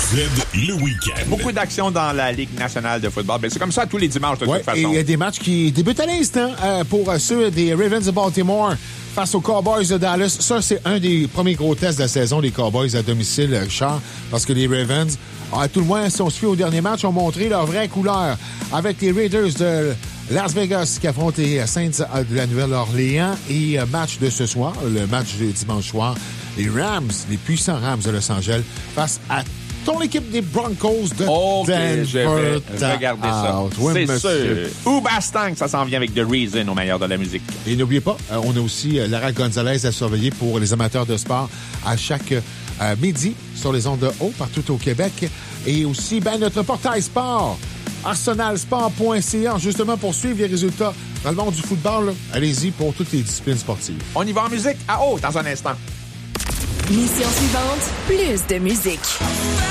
le week-end. Beaucoup d'action dans la Ligue nationale de football. Ben, c'est comme ça tous les dimanches, de toute façon. Et il y a des matchs qui débutent à l'instant pour ceux des Ravens de Baltimore face aux Cowboys de Dallas. Ça, c'est un des premiers gros tests de la saison, les Cowboys à domicile, Richard, parce que les Ravens, à tout le moins, si on se fie au dernier match, ont montré leur vraie couleur avec les Raiders de Las Vegas qui affrontent les Saints de la Nouvelle-Orléans. Et match de ce soir, le match de dimanche soir, les Rams, les puissants Rams de Los Angeles face à ton équipe des Broncos de Denver. Je vais regarder ça. Oui, c'est monsieur. sûr. Ou Bastang, ça s'en vient avec The Reason au meilleur de la musique. Et n'oubliez pas, on a aussi Lara Gonzalez à surveiller pour les amateurs de sport à chaque midi sur les ondes de haut partout au Québec. Et aussi, notre portail sport, arsenalsport.ca, justement pour suivre les résultats dans le monde du football. Là, allez-y pour toutes les disciplines sportives. On y va en musique à haut dans un instant. Mission suivante, plus de musique.